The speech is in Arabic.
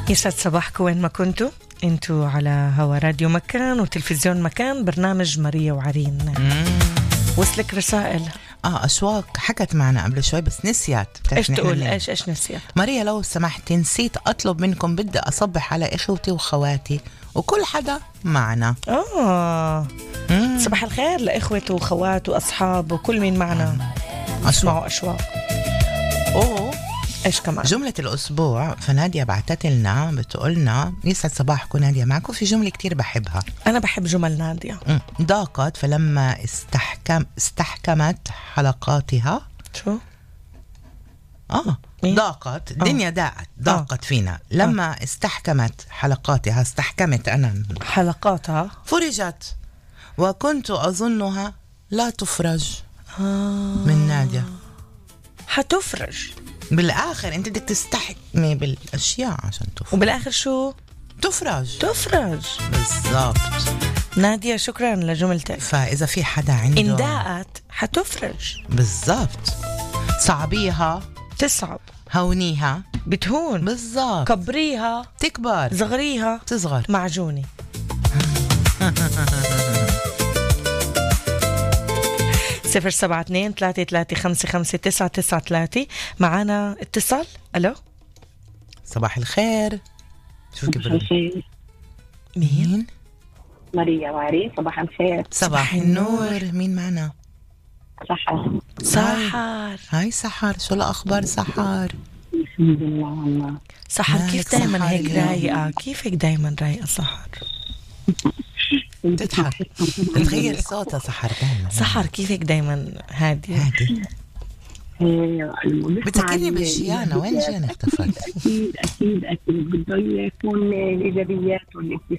يسعد صباحكم وين ما كنتوا. انتوا على هوا راديو مكان وتلفزيون مكان، برنامج ماريا وعرين. وصلك رسائل؟ أشواق حكت معنا قبل شوي بس نسيت. ايش تقول؟ ايش نسيت؟ ماريا لو سمحتي نسيت أطلب منكم، بدي أصبح على إخوتي وخواتي وكل حدا معنا. صباح الخير لإخوته وخواته وأصحاب وكل مين معنا. اسمعوا أشواق. ايش كمان؟ جملة الأسبوع، فنادية بعتت لنا بتقولنا يسعد صباحكم نادية معكم. في جملة كتير بحبها، أنا بحب جمل نادية. ضاقت فلما استحكمت حلقاتها. شو؟ ضاقت الدنيا، ضاقت فينا لما استحكمت حلقاتها. استحكمت أنا حلقاتها، فرجت وكنت أظنها لا تفرج. من نادية. حتفرج بالآخر أنت بدك تستحكمي بالأشياء عشان تفرج، وبالآخر شو؟ تفرج. بالضبط نادية، شكرا لجملتك. فإذا في حدا عنده إن داقت حتفرج. بالضبط. صعبيها تصعب، هونيها بتهون. بالضبط. كبريها تكبر، صغريها تصغر. معجوني. صفر 72-33-55-993. معانا اتصال. ألو، صباح الخير. شو صباح الخير. مين؟ ماريا وعرين. صباح الخير. صباح النور. مين معنا؟ سحر. هاي سحر، شو الأخبار سحر؟ الحمد لله والله. سحر كيف دايما هيك رايقة؟ كيفك دايما رايقة سحر؟ تضحك تغير صوتها سحر دايما. سحر كيفيك دايما هادي؟ بتذكرني بشيانا. وين جينا اختفت؟ أكيد بده يكون الإيجابيات والابتسامة